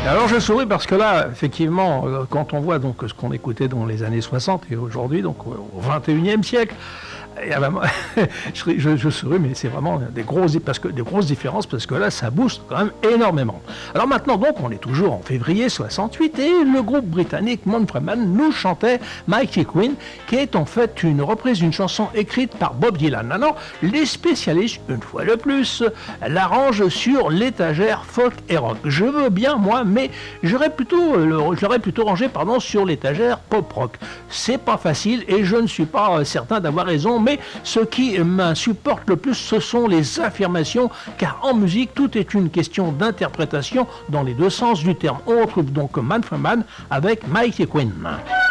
Alors je souris parce que là, effectivement, quand on voit donc ce qu'on écoutait dans les années 60 et aujourd'hui, donc au 21e siècle, et je souris, mais c'est vraiment des grosses différences parce que là, ça booste quand même énormément. Alors maintenant, donc, on est toujours en février 68 et le groupe britannique Manfred Mann nous chantait Mighty Queen, qui est en fait une reprise d'une chanson écrite par Bob Dylan. Alors, les spécialistes, une fois de plus, l'arrangent sur l'étagère folk et rock. Je veux bien, moi, mais je l'aurais plutôt rangé sur l'étagère pop rock. C'est pas facile et je ne suis pas certain d'avoir raison, mais ce qui m'insupporte le plus, ce sont les affirmations, car en musique, tout est une question d'interprétation dans les deux sens du terme. On retrouve donc Manfred Mann avec Mighty Queen.